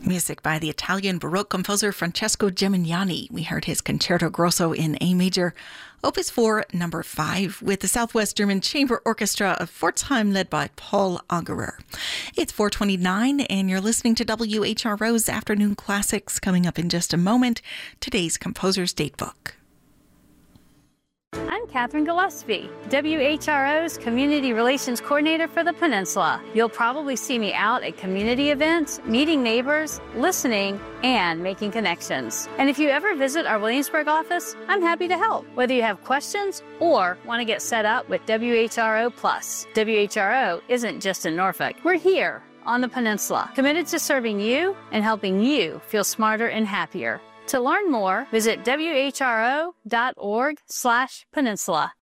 Music by the Italian Baroque composer Francesco Gimignani. We heard his Concerto Grosso in A major, Opus 4, number 5, with the Southwest German Chamber Orchestra of Pforzheim led by Paul Augerer. It's 4:29 and you're listening to WHRO's Afternoon Classics. Coming up in just a moment, today's Composer's Datebook. I'm Catherine Gillespie, WHRO's Community Relations Coordinator for the Peninsula. You'll probably see me out at community events, meeting neighbors, listening, and making connections. And if you ever visit our Williamsburg office, I'm happy to help, whether you have questions or want to get set up with WHRO Plus. WHRO isn't just in Norfolk. We're here on the Peninsula, committed to serving you and helping you feel smarter and happier. To learn more, visit whro.org/peninsula.